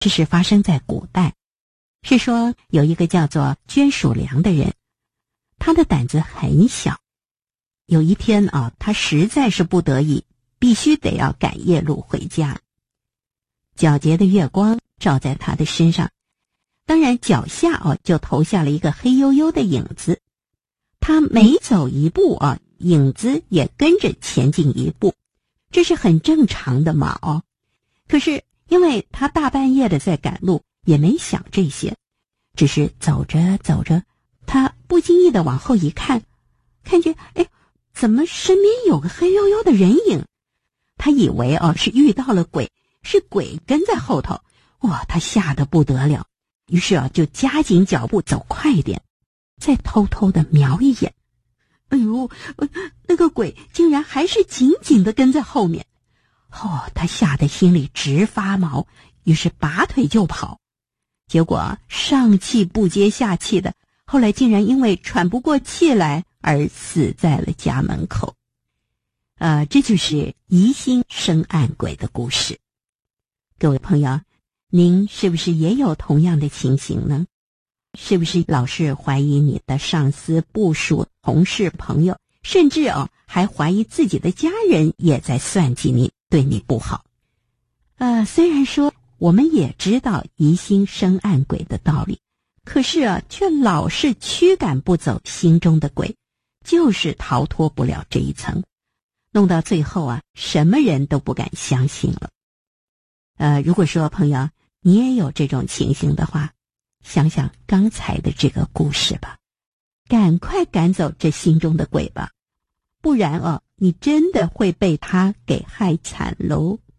这是发生在古代，是说有一个叫做捐属良的人，他的胆子很小。有一天他实在是不得已，必须得要赶夜路回家。皎洁的月光照在他的身上，当然脚下就投下了一个黑黝黝的影子。他每走一步影子也跟着前进一步，这是很正常的嘛可是因为他大半夜的在赶路，也没想这些，只是走着走着，他不经意的往后一看，看见怎么身边有个黑黝黝的人影？他以为是遇到了鬼，是鬼跟在后头。哇，他吓得不得了，于是就加紧脚步走快一点，再偷偷的瞄一眼。哎呦，那个鬼竟然还是紧紧的跟在后面。他吓得心里直发毛，于是拔腿就跑。结果上气不接下气的，后来竟然因为喘不过气来而死在了家门口。这就是疑心生暗鬼的故事。各位朋友，您是不是也有同样的情形呢？是不是老是怀疑你的上司、部属、同事、朋友，甚至还怀疑自己的家人也在算计你，对你不好？虽然说我们也知道疑心生暗鬼的道理，可是却老是驱赶不走心中的鬼，就是逃脱不了这一层，弄到最后什么人都不敢相信了。如果说朋友你也有这种情形的话，想想刚才的这个故事吧，赶快赶走这心中的鬼吧，不然你真的会被他给害惨喽。